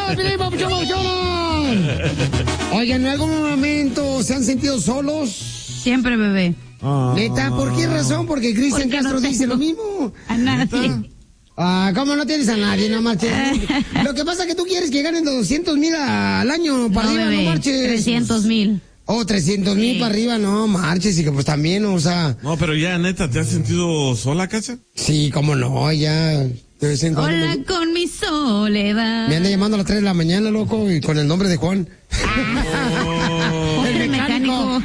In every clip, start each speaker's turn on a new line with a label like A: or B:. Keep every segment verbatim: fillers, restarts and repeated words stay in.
A: Piolín, papuchón, papuchón! Oigan, ¿en algún momento se han sentido solos?
B: Siempre, bebé.
A: Ah. ¿Neta? ¿Por qué razón? Porque Cristian Castro no dice lo mismo.
B: A nadie.
A: Ah, ¿cómo no tienes a nadie? No marches. Lo que pasa es que tú quieres que ganen doscientos mil al año para
B: no,
A: arriba,
B: bebé,
A: no marches.
B: trescientos mil.
A: Oh, trescientos mil sí. para arriba, no marches, y que pues también, o sea...
C: No, pero ya, neta, ¿te has sentido sola, Cacha?
A: Sí, cómo no, ya...
B: Hola con mi soledad.
A: Me anda llamando a las tres de la mañana, loco, y con el nombre de Juan.
B: Oh. El mecánico.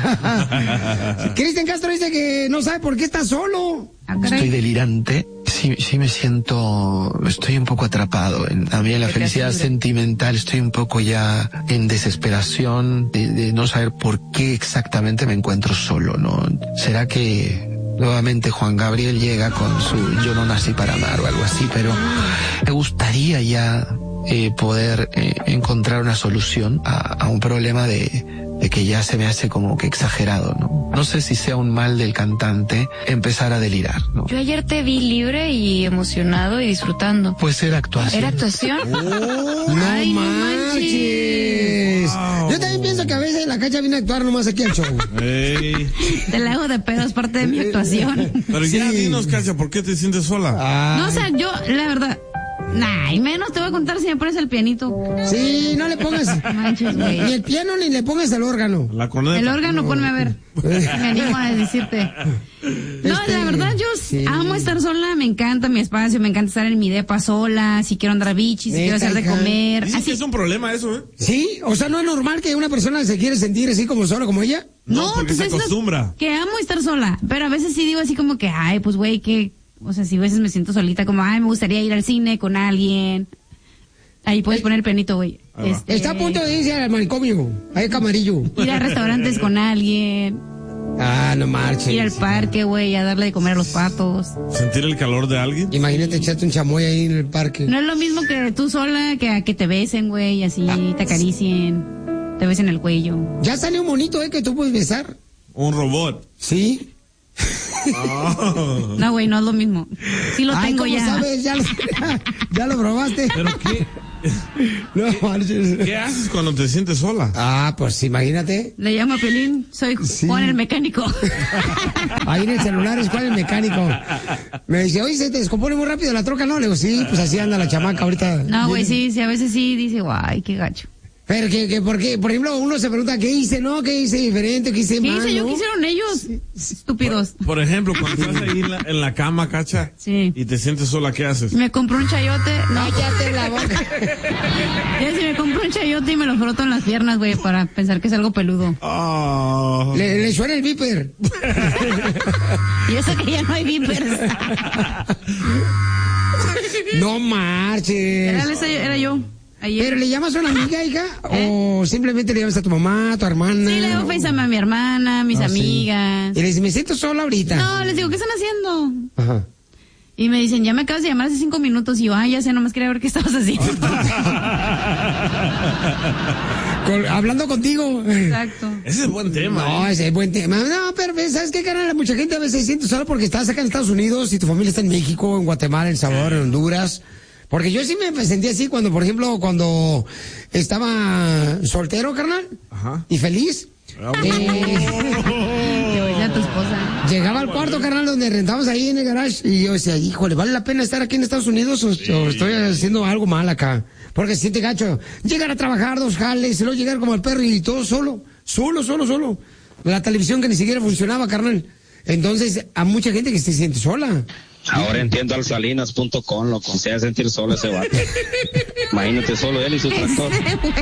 A: Cristian Castro dice que no sabe por qué está solo.
D: Estoy delirante. Sí, sí me siento, estoy un poco atrapado. En, a mí en la felicidad sentimental estoy un poco ya en desesperación de, de no saber por qué exactamente me encuentro solo, ¿no? ¿Será que nuevamente Juan Gabriel llega con su Yo no nací para amar o algo así? Pero me gustaría ya eh, poder eh, encontrar una solución a, a un problema de, de que ya se me hace como que exagerado, ¿no? No sé si sea un mal del cantante empezar a delirar, ¿no?
E: Yo ayer te vi libre y emocionado y disfrutando.
D: Pues era actuación.
E: ¿Era actuación?
A: Oh, no Ay, manches. Wow. Yo también pienso que a veces la Cacha viene a actuar nomás aquí al show.
C: Hey.
B: Te la hago de pedo, es parte de mi actuación.
C: Pero ya
A: Sí.
C: dinos, Cacha, ¿por qué te sientes sola?
A: Ay.
B: No, o sea, yo, la verdad... Nah, y menos te voy a contar si me pones el pianito.
A: Sí, no le pongas
B: Manches, güey.
A: ni el piano ni le pongas el órgano.
C: La corneta.
B: El órgano, ponme a ver. Me animo a decirte. No,
A: Este,
B: la verdad, yo
A: sí.
B: amo estar sola, me encanta mi espacio, me encanta estar en mi depa sola, si quiero andar bichi, si
A: Neta,
B: quiero hacer de
A: hija.
B: comer.
C: Dicen que
B: Así.
C: es un problema eso, ¿eh?
A: Sí, o sea, no es normal que una persona se quiere sentir así como sola como ella.
C: No, porque
B: pues
C: se
B: es lo-
C: acostumbra.
B: Que amo estar sola, pero a veces sí digo así como que, ay, pues güey, que, o sea, si a veces me siento solita, como, ay, me gustaría ir al cine con alguien. Ahí puedes poner el pianito, güey.
C: Ahí va.
B: Este,
A: Está a punto de irse al manicomio, ahí Camarillo.
B: ir a restaurantes con alguien,
A: Ah, no marches.
B: ir al parque, güey, a darle de comer a los patos.
C: Sentir el calor de alguien.
A: Imagínate echarte un chamoy ahí en el parque.
B: No es lo mismo que tú sola, que a que te besen, güey, así, te acaricien, te besen el cuello.
A: Ya salió un monito, eh, que tú puedes besar.
C: Un robot.
A: Sí.
C: Oh.
B: No, güey, no es lo mismo. Sí lo
A: Ay,
B: tengo
A: ¿cómo
B: ya.
A: sabes? Ya lo, ya lo probaste.
C: ¿Pero qué,
A: No marches.
C: qué haces cuando te sientes sola?
A: Ah, pues imagínate.
B: Le llamo a Pelín, soy
A: Sí.
B: Juan el mecánico.
A: Ahí en el celular es cuál el mecánico. Me dice, oye, se te descompone muy rápido la troca, ¿no? Le digo, sí, pues así anda la chamaca ahorita.
B: No, güey, sí, sí, a veces sí dice, guay, qué gacho.
A: Pero que, que, ¿por qué? Por ejemplo, uno se pregunta, ¿qué hice, no? ¿Qué hice diferente? ¿Qué hice
B: ¿Qué
A: mal,
B: hice yo?
A: no?
B: ¿Qué hicieron ellos? Estúpidos.
C: Por ejemplo, cuando estás ahí en la, en la cama, Cacha,
B: Sí.
C: y te sientes sola, ¿qué haces?
B: Me compró un chayote. No,
A: Cállate la boca.
B: ya si me compro un chayote y me lo froto en las piernas, güey, para pensar que es algo peludo.
C: Oh.
A: Le, le suena el viper.
B: Y eso que ya no hay vipers.
A: No marches.
B: Era, esa- era yo. Ayer.
A: ¿Pero le llamas a una amiga, hija? ¿O simplemente le llamas a tu mamá, a tu hermana?
B: Sí, le doy FaceTime a mi hermana, a mis
A: Ah, sí.
B: amigas.
A: Y le dices, me siento sola ahorita.
B: No, les digo, ¿qué están haciendo?
A: Ajá.
B: Y me dicen, ya me acabas de llamar hace cinco minutos. Y yo, ah, ya sé, nomás quería ver qué estabas haciendo.
A: Con- hablando contigo.
B: Exacto.
C: Ese es buen tema.
A: No,
C: ¿eh?
A: ese es buen tema. No, pero ¿sabes qué, carnal? Mucha gente a veces se siente sola porque estás acá en Estados Unidos y tu familia está en México, en Guatemala, en El Salvador, en Honduras. Porque yo sí me sentí así cuando, por ejemplo, cuando estaba soltero, carnal,
C: Ajá.
A: y feliz.
C: Ah,
A: Eh,
B: Que voy a tu esposa.
A: llegaba al cuarto, carnal, donde rentamos ahí en el garage, y yo decía, híjole, ¿vale la pena estar aquí en Estados Unidos o, o estoy haciendo algo mal acá? Porque se siente gacho. Llegar a trabajar dos jales, y luego llegar como el perro y todo solo, solo, solo, solo. La televisión que ni siquiera funcionaba, carnal. Entonces, a mucha gente que se siente sola.
F: Ahora entiendo al Salinas punto com, lo conseguía sentir solo ese vato. Imagínate solo él y su tractor.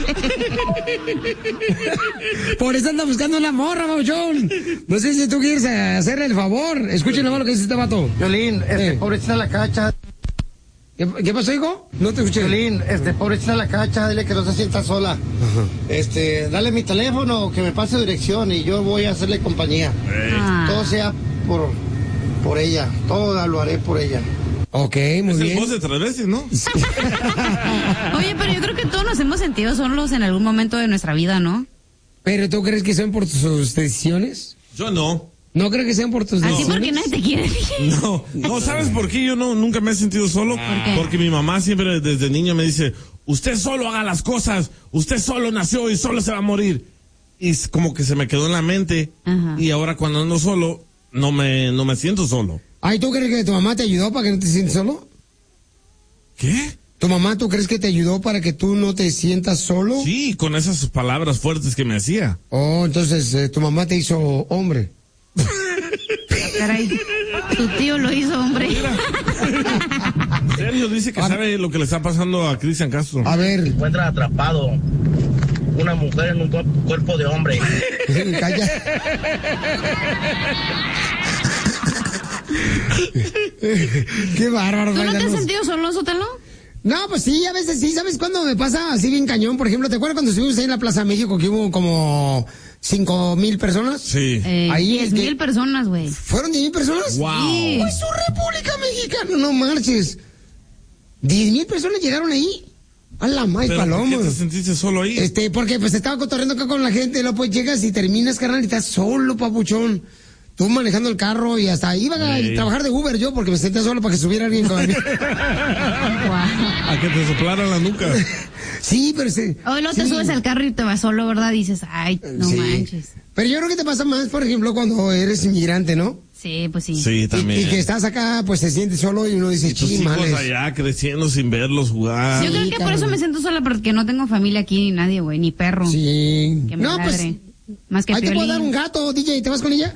A: Por eso anda buscando una morra, Mauchón. No sé si tú quieres eh, hacerle el favor. Escuchen nomás lo que dice este vato.
G: Violín, este,
A: Eh.
G: pobrecita la cacha.
A: ¿Qué, qué pasó, hijo? No te escuché.
G: Violín, este, pobrecita la cacha, dile que no se sienta sola. Este, dale mi teléfono, que me pase dirección y yo voy a hacerle compañía.
B: Ah.
G: Todo sea por, por ella, todo lo haré por ella.
A: Ok, muy
C: Es el
A: bien.
C: voz de tres veces, ¿no?
B: Oye, pero yo creo que todos nos hemos sentido solos en algún momento de nuestra vida, ¿no?
A: ¿Pero tú crees que son por tus decisiones?
C: Yo no.
A: ¿No crees que sean por tus
B: Así
A: decisiones?
B: porque nadie te quiere.
C: No, no, ¿sabes por qué yo no nunca me he sentido solo?
B: qué?
C: Porque mi mamá siempre desde niño me dice, usted solo haga las cosas, usted solo nació y solo se va a morir. Y es como que se me quedó en la mente. Ajá. Y ahora cuando ando solo, no me, no me siento solo.
A: Ay, ¿tú crees que tu mamá te ayudó para que no te sientas solo?
C: ¿Qué?
A: ¿Tu mamá, tú crees que te ayudó para que tú no te sientas solo?
C: Sí, con esas palabras fuertes que me hacía.
A: Oh, entonces eh, tu mamá te hizo hombre.
B: Caray, tu tío lo hizo hombre.
C: Sergio dice que a sabe ver. Lo que le está pasando a Cristian Castro.
A: A ver.
H: Se encuentra atrapado una mujer en un cuerpo de hombre.
A: Calla. Qué bárbaro.
B: ¿Tú no te has sentido solo, Sotelo?
A: No, pues sí, a veces sí. ¿Sabes cuándo me pasa así bien cañón? Por ejemplo, ¿te acuerdas cuando estuvimos ahí en la Plaza México que hubo como cinco mil personas?
C: Sí.
B: Eh,
A: ahí
B: diez mil personas, güey.
A: ¿Fueron diez mil personas?
C: Wow.
B: Sí.
A: ¡Pues su República Mexicana! No marches. ¿Diez mil personas llegaron ahí? A la más paloma.
C: ¿Por qué te sentiste solo ahí?
A: Este, porque pues estaba cotorreando acá con la gente, luego pues llegas y terminas, carnal, y estás solo, papuchón. Tú manejando el carro y hasta iba a sí. trabajar de Uber yo porque me senté solo para que subiera alguien conmigo.
C: A que te soplaran la nuca.
A: Sí, pero sí.
B: Hoy no
A: sí.
B: te subes al carro y te vas solo, ¿verdad? Dices, ay, no
A: sí.
B: manches.
A: Pero yo creo que te pasa más, por ejemplo, cuando eres inmigrante, ¿no?
B: Sí, pues sí.
C: Sí, también.
A: Y, y que estás acá, pues se siente solo y uno dice,
C: y tus hijos
A: males.
C: allá creciendo sin verlos jugar.
B: Yo creo que
A: sí,
B: por eso me siento sola, porque no tengo familia aquí, ni nadie, güey, ni perro.
A: Sí.
B: Que me
A: no,
B: ladre.
A: pues.
B: Más que
A: ahí te puedo
B: Piolín.
A: dar un gato, D J, ¿te vas con ella?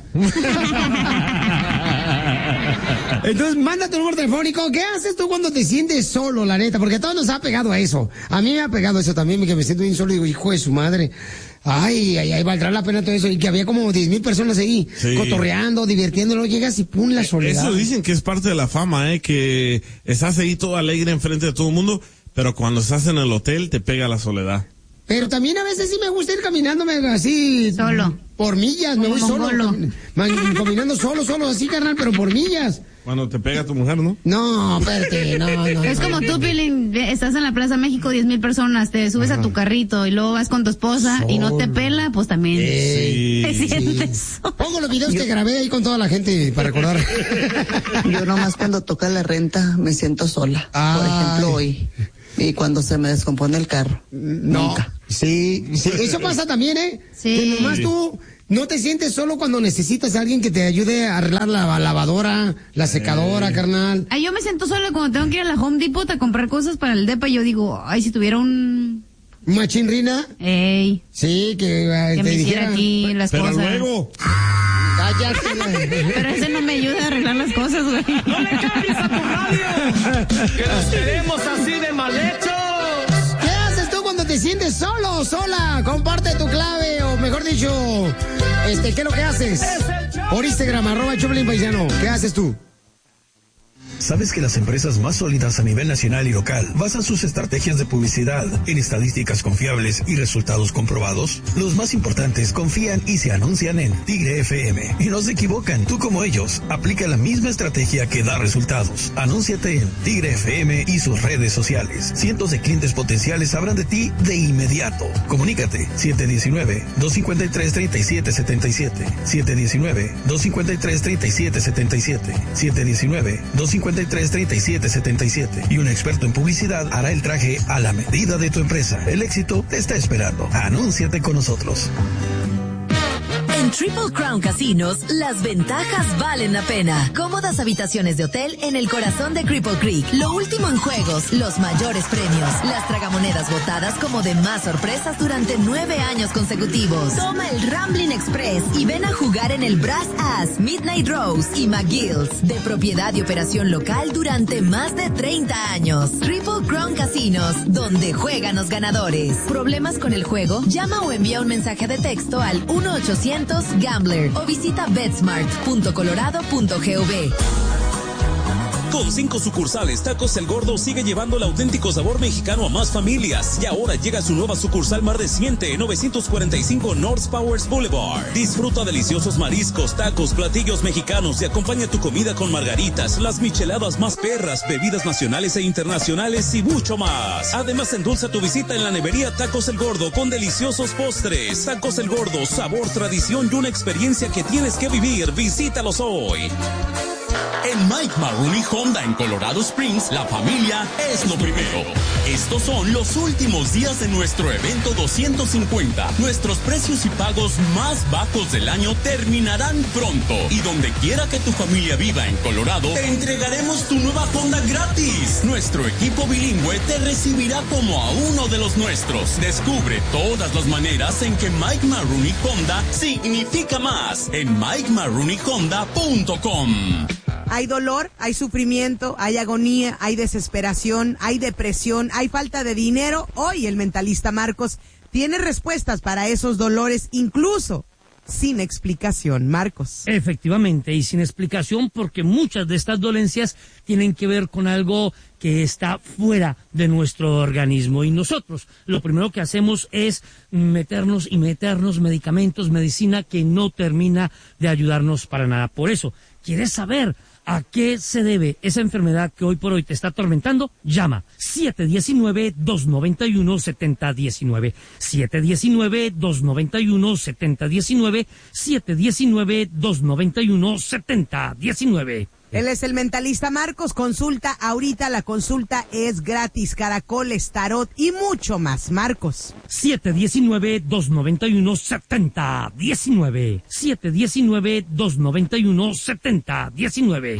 A: Entonces, mándate un número telefónico. ¿Qué haces tú cuando te sientes solo, la neta? Porque a todos nos ha pegado a eso. A mí me ha pegado eso también, que me siento bien solo y digo, hijo de su madre. Ay, ay, ay, valdrá la pena todo eso. Y que había como diez mil personas ahí, sí. cotorreando, divirtiéndolo. Llegas y pum, la soledad.
C: Eso dicen que es parte de la fama, ¿eh? Que estás ahí todo alegre enfrente de todo el mundo, pero cuando estás en el hotel te pega la soledad.
A: Pero también a veces sí me gusta ir caminándome así.
B: Solo.
A: Por millas, me voy solo. Cam- caminando solo, solo, así, carnal, pero por millas.
C: Cuando te pega tu mujer, ¿no?
A: No, espérate, no, no.
B: Es
A: no,
B: como
A: no.
B: tú, Pilín, estás en la Plaza México, diez mil personas, te subes Ajá. a tu carrito y luego vas con tu esposa solo. Y no te pela, pues también
A: eh,
B: te
A: sí.
B: sientes solo.
A: Pongo los videos Yo... que grabé ahí con toda la gente para recordar.
I: Yo nomás cuando toca la renta me siento sola. Ay. Por ejemplo, hoy. Y cuando se me descompone el carro.
A: No. Nunca. Sí, sí, eso pasa también, ¿eh?
B: Sí.
A: Que nomás sí. tú no te sientes solo cuando necesitas a alguien que te ayude a arreglar la lavadora, la secadora, eh. carnal.
B: Ay, yo me siento sola cuando tengo que ir a la Home Depot a comprar cosas para el depa y yo digo, ay, si tuviera un...
A: ¿Machinrina?
B: Ey.
A: Sí, que, uh,
B: que
A: te
B: me hiciera
A: dijera.
B: aquí las
C: Pero
B: cosas.
C: luego...
A: Cállate.
B: Pero ese no me ayuda a arreglar las cosas, güey.
J: ¡No le cambies a tu radio! ¡Que nos queremos así de mal hechos!
A: ¿Qué haces tú cuando te sientes solo o sola? Comparte tu clave, o mejor dicho, este, ¿qué es lo que haces? Por Instagram, arroba Choplin Paisano. ¿Qué haces tú?
K: ¿Sabes que las empresas más sólidas a nivel nacional y local basan sus estrategias de publicidad en estadísticas confiables y resultados comprobados? Los más importantes confían y se anuncian en Tigre F M. Y no se equivocan, tú como ellos, aplica la misma estrategia que da resultados. Anúnciate en Tigre F M y sus redes sociales. Cientos de clientes potenciales sabrán de ti de inmediato. Comunícate siete uno nueve, dos cinco tres, tres siete siete siete, siete uno nueve, dos cinco tres, tres siete siete siete, siete uno nueve, dos cinco tres, tres siete siete siete y un experto en publicidad hará el traje a la medida de tu empresa. El éxito te está esperando. Anúnciate con nosotros.
L: En Triple Crown Casinos, las ventajas valen la pena. Cómodas habitaciones de hotel en el corazón de Cripple Creek. Lo último en juegos, los mayores premios, las tragamonedas votadas como de más sorpresas durante nueve años consecutivos. Toma el Ramblin' Express y ven a jugar en el Brass Ass, Midnight Rose y McGill's, de propiedad y operación local durante más de treinta años. Triple Crown Casinos, donde juegan los ganadores. ¿Problemas con el juego? Llama o envía un mensaje de texto al uno ochocientos Gambler o visita betsmart punto colorado punto gov.
M: Con cinco sucursales, Tacos El Gordo sigue llevando el auténtico sabor mexicano a más familias. Y ahora llega su nueva sucursal más reciente, novecientos cuarenta y cinco North Powers Boulevard. Disfruta deliciosos mariscos, tacos, platillos mexicanos y acompaña tu comida con margaritas, las micheladas más perras, bebidas nacionales e internacionales y mucho más. Además, endulza tu visita en la nevería Tacos El Gordo con deliciosos postres. Tacos El Gordo, sabor, tradición y una experiencia que tienes que vivir. Visítalos hoy. En Mike Maroney Honda en Colorado Springs, la familia es lo primero. Estos son los últimos días de nuestro evento doscientos cincuenta. Nuestros precios y pagos más bajos del año terminarán pronto. Y donde quiera que tu familia viva en Colorado, te entregaremos tu nueva Honda gratis. Nuestro equipo bilingüe te recibirá como a uno de los nuestros. Descubre todas las maneras en que Mike Maroney Honda significa más en mike maroney honda punto com.
N: Hay dolor, hay sufrimiento, hay agonía, hay desesperación, hay depresión, hay falta de dinero. Hoy el mentalista Marcos tiene respuestas para esos dolores, incluso sin explicación. Marcos.
O: Efectivamente, y sin explicación, porque muchas de estas dolencias tienen que ver con algo que está fuera de nuestro organismo. Y nosotros lo primero que hacemos es meternos y meternos medicamentos, medicina que no termina de ayudarnos para nada. Por eso, ¿quieres saber a qué se debe esa enfermedad que hoy por hoy te está atormentando? Llama siete uno nueve, dos nueve uno, siete cero uno nueve, siete uno nueve, dos nueve uno, siete cero uno nueve, siete uno nueve, dos nueve uno, siete cero uno nueve.
N: Él es el mentalista Marcos. Consulta ahorita, la consulta es gratis. Caracoles, tarot y mucho más. Marcos.
O: siete uno nueve, dos nueve uno, siete cero uno nueve. siete uno nueve, dos nueve uno, siete cero uno nueve.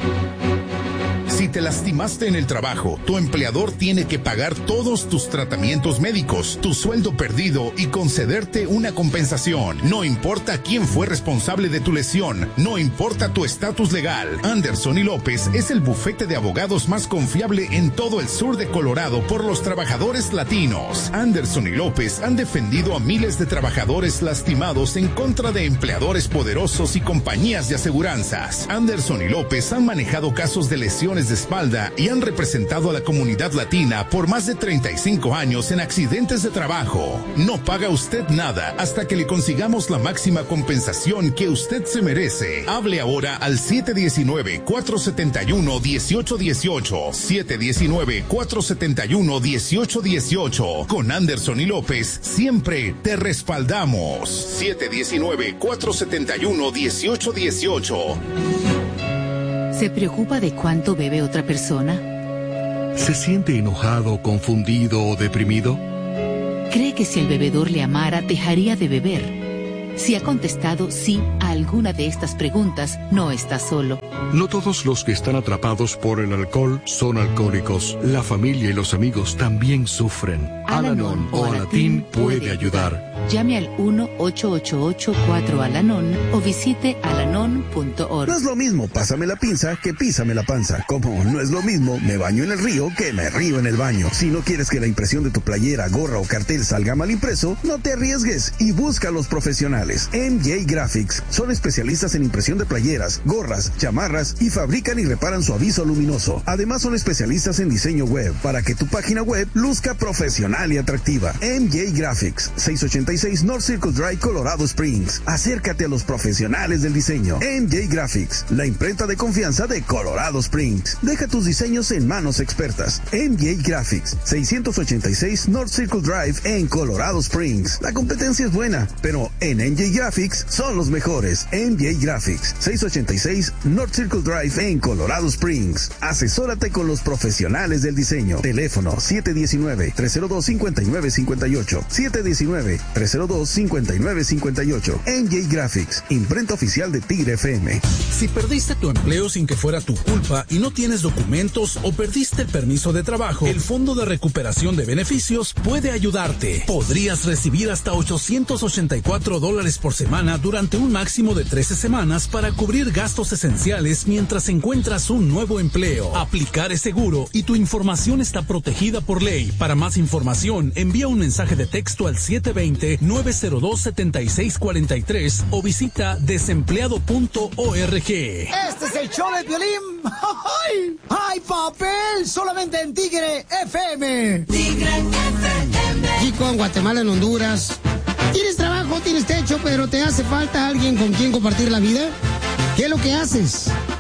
P: Si te lastimaste en el trabajo, tu empleador tiene que pagar todos tus tratamientos médicos, tu sueldo perdido y concederte una compensación. No importa quién fue responsable de tu lesión, no importa tu estatus legal. Anderson y López es el bufete de abogados más confiable en todo el sur de Colorado por los trabajadores latinos. Anderson y López han defendido a miles de trabajadores lastimados en contra de empleadores poderosos y compañías de aseguranzas. Anderson y López han manejado casos de lesiones de espalda y han representado a la comunidad latina por más de treinta y cinco años en accidentes de trabajo. No paga usted nada hasta que le consigamos la máxima compensación que usted se merece. Hable ahora al siete uno nueve, cuatro siete uno, uno ocho uno ocho, siete uno nueve, cuatro siete uno, uno ocho uno ocho. Con Anderson y López siempre te respaldamos. siete uno nueve, cuatro siete uno, uno ocho uno ocho.
Q: ¿Se preocupa de cuánto bebe otra persona?
R: ¿Se siente enojado, confundido o deprimido?
Q: ¿Cree que si el bebedor le amara, dejaría de beber? Si ha contestado sí a alguna de estas preguntas, no está solo.
R: No todos los que están atrapados por el alcohol son alcohólicos. La familia y los amigos también sufren. Al-Anon o Alatín puede ayudar.
Q: Llame al uno ocho ocho ocho cuatro Al-Anon o visite alanon punto org.
S: No es lo mismo pásame la pinza que písame la panza. Como no es lo mismo me baño en el río que me río en el baño. Si no quieres que la impresión de tu playera, gorra o cartel salga mal impreso, no te arriesgues y busca a los profesionales. M J Graphics son especialistas en impresión de playeras, gorras, chamarras y fabrican y reparan su aviso luminoso. Además son especialistas en diseño web para que tu página web luzca profesional y atractiva. M J Graphics, seiscientos ochenta y seis North Circle Drive, Colorado Springs. Acércate a los profesionales del diseño. M J Graphics, la imprenta de confianza de Colorado Springs. Deja tus diseños en manos expertas. M J Graphics, seiscientos ochenta y seis North Circle Drive en Colorado Springs. La competencia es buena, pero en M J Graphics son los mejores. M J Graphics, seiscientos ochenta y seis North Circle Drive en Colorado Springs. Asesórate con los profesionales del diseño. Teléfono siete uno nueve, tres cero dos, cinco nueve cinco ocho, siete uno nueve, tres cero dos, cinco nueve cinco ocho. M J Graphics, imprenta oficial de Tigre F M.
T: Si perdiste tu empleo sin que fuera tu culpa y no tienes documentos o perdiste el permiso de trabajo, el Fondo de Recuperación de Beneficios puede ayudarte. Podrías recibir hasta ochocientos ochenta y cuatro dólares por semana durante un máximo de trece semanas para cubrir gastos esenciales mientras encuentras un nuevo empleo. Aplicar es seguro y tu información está protegida por ley. Para más información, envía un mensaje de texto al siete dos cero, nueve cero dos, siete seis cuatro tres o visita desempleado punto org.
U: Este es el show de Piolín. ¡Ay! ¡Ay, papel! Solamente en Tigre F M.
A: Tigre F M. Chico, en Guatemala, en Honduras. ¿Tienes trabajo, tienes techo, pero te hace falta alguien con quien compartir la vida? ¿Qué es lo que haces?